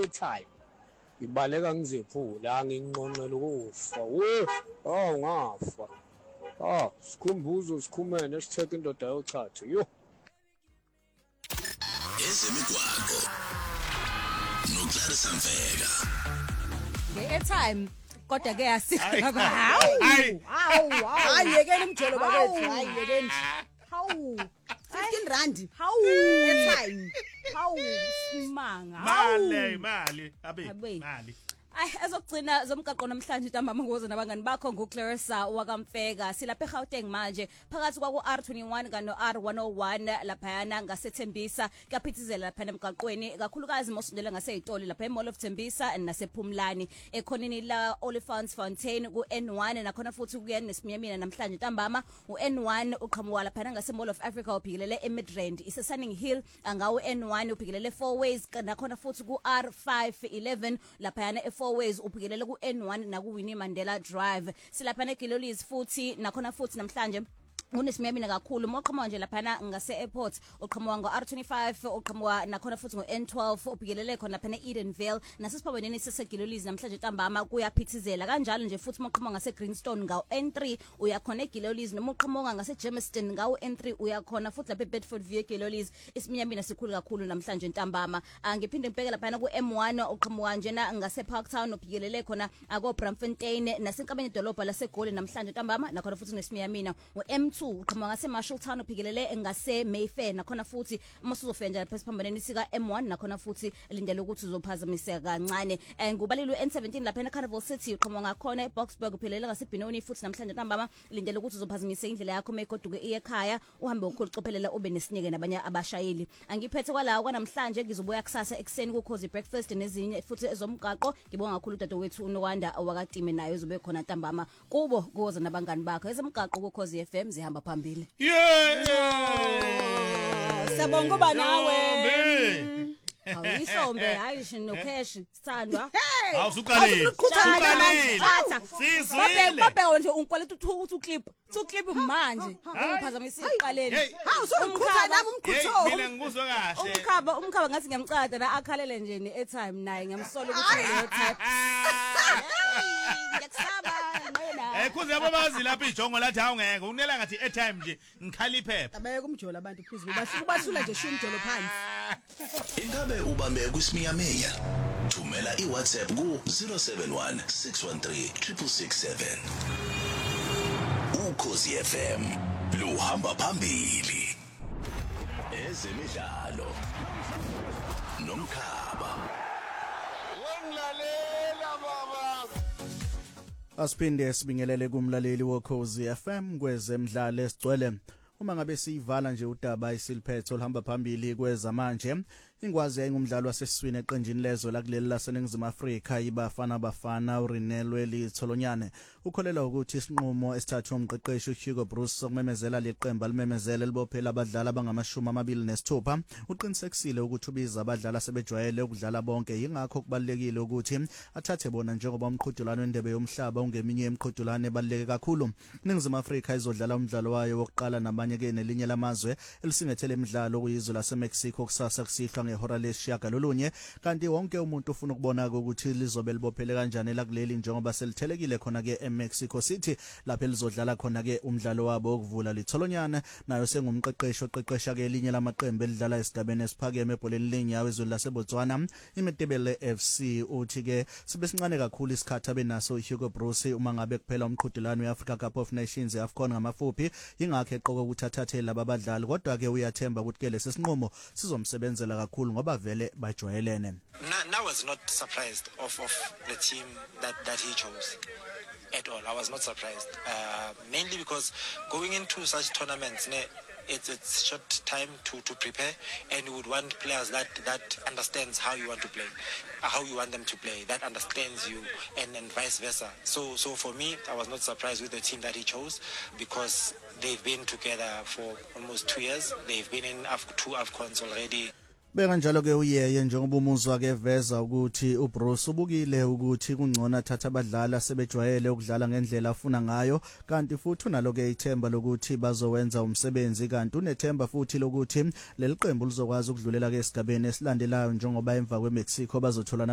airtime ngibaleka ngizephula nginqonqela ukufa ngafa sikhumbuzo sikhumene sitheke indoda yochatha yo ezemigwaqo nokuhlalisa mfeka nge-airtime kodwa ke hayi yekeni umjolo bakwethu hayi yekeni hawu 15 rand hawu airtime hawu simanga mali mali ezokugcina zomgaqo namhlanje ntambama ngoze nabangani bakho nguClarissa wakamfeka silapha eGauteng manje phakathi kwaku R21 kano R101 laphayana ngaseThembisa kuyaphithizela lapha emgaqweni kakhulukazi mosindele ngaseyitoli lapha eMall of Thembisa nasePhumlani ekhonini la Olifants Fontaine ku N1 nakhona futhi kuyena nesiminyamina namhlanje ntambama uN1 uqhamuka lapha ngaseMall of Africa ubhikelele eMidrand iseSunning Hill angawo N1 ubhikelele Four Ways nakhona futhi ku R511 laphayana Ways ubhikelele ku N1 na ku Winnie Mandela Drive silapha neGilolis futhi nakhona futhi namhlanje unesimiyamina kakhulu moqhamuka nje laphana ngase airport uqhamuka ngo R25 uqhamuka nakhona futhi ngo N12 ubhikelele khona lapha eEdenville nasesiphabeneni sesegilolizi namhlanje ntambama kuyaphithizela kanjalo nje futhi moqhamuka ngase Greenstone ngawo N3 uyakhona egilolizi noma uqhamuka ngase Germiston ngawo N3 uyakhona futhi lapha eBedfordview egilolizi isiminyamina sikhulu kakhulu namhlanje ntambama ngiphinde ngibheke laphana ku M1 uqhamuka njena ngase Parktown ubhikelele khona ako Braamfontein nasenkabeni dolobha laseGoli namhlanje ntambama nakhona futhi nesiminyamina M2 uqhamuka ngase Marshalltown ubhikelele ngase Mayfair nakhona futhi masuzofenda lapha esiphambaneni sika M1 nakhona futhi lindele ukuthi uzophazamiseka kancane ngubalile N17 lapha eCarnival City uqhamuka ngakhona eBoxburg uphelele ngaseBinoni futhi namhlanje ntambama lindele ukuthi uzophazamiseka indlela yakho megoduke ekhaya uhambe ukucophelela ube nesineke nabanye abashayeli angiphethe kwalawo kwanamhlanje ngizobuya kusasa ekseni ku Cozy Breakfast nezinye futhi ezomgaqo ngibonga kakhulu dadewethu uNowanda wakatime nayo uzobe khona ntambama kubo kuza nabangani bakho ezomgaqo ku Cozy FM zihamba phambili sabonga ba nawe ayihlombe hayi shino cash sithandwa awusuqalile sizwile babe nje unkwaleta u clip manje ungiphazamisa iqaleni umkhutha nami umkhutho mina ngikuzwa kahle umkhaba ngathi ngiyamcada la akhalele nje ne-airtime naye ngiyamsola ukuthi ne-airtime ngiyakusaba kuze ababazi lapha ijongo lathi awungeke unela ngathi airtime nje ngikhali iphepha abeke umjolo abantu phezulu basula nje shu umjolo phansi ingabe ubambe kusimiyameya thumela iWhatsApp ku 071 613 667 uKhosi FM luhamba phambili ezemidlalo nomkhaba wemlalela baba Asiphinde sibingelele kumlaleli woKhosi FM kwezemidlalo esigcwele uma ngabe siyivala nje udaba isiliphetho olihamba phambili kwezamanje ingwazi yayingumdlalo wasesiswini eqenjini lezwe lakuleli laseNingizimu Afrika iBafana uRinelwe Litholonyane ukholela ukuthi isinqumo esithathwe umqeqeshi Hugo Bruce sokumemezela leqembu alimemezele libophela abadlali abangama26 uqinisekisile ukuthi ubiza abadlali asebejwayele ukudlala bonke yingakho kubalekile ukuthi athathe bona njengoba umqhudelwano wendebe yomhlaba ungeminye imiqhudelwano ebaleke kakhulu iNingizimu Afrika izodlala umdlalo wayo wokuqala nabanye ke nelinye lamazwe elisingethele imidlalo kuyizwe laseMexico kusasa kusihlwa ngehora lesishiyagalolunye kanti wonke umuntu ufuna ukubona ukuthi lizobe libophele kanjani la kuleli njengoba selithelekile khona ke eMexico City lapha elizodlala khona ke umdlalo wabo wokuvula Litholonyane nayo sengumqeqeshi oqeqesha ke elinye lamaqembu elidlala esigabeni esiphakeme ebholeni lenyawo ezweni laseBotswana iMetebele FC uthi ke sibe sincane kakhulu isikhathi abenaso uHugo Bruce uma ngabe kuphela umqhudelwano weAfrica Cup of Nations eAfcon ngamafuphi ingakho eqoka ukuthi athathe laba abadlali kodwa ke uyathemba ukuthi ke lesinqumo sizomsebenzela kakhulu ngoba vele bajwayelene. I was not surprised of the team that he chose at all. I was not surprised, mainly because going into such tournaments, it's short time to prepare, and you would want players that understands how you want to play, how you want them to play, that understands you, and vice versa. So for me, I was not surprised with the team that he chose because they've been together for almost 2 years. They've been in 2 AFCONs already. Bekanjalo ke uyeye njengoba umuzwa ke veza ukuthi uBruce ubukile ukuthi kungcono athatha abadlali asebejwayele ukudlala ngendlela afuna ngayo kanti futhi unalo ke ithemba lokuthi bazowenza umsebenzi kanti unethemba futhi lokuthi leli qembu lizokwazi ukudlulela ke esigabeni esilandelayo njengoba emva kweMexico bazothola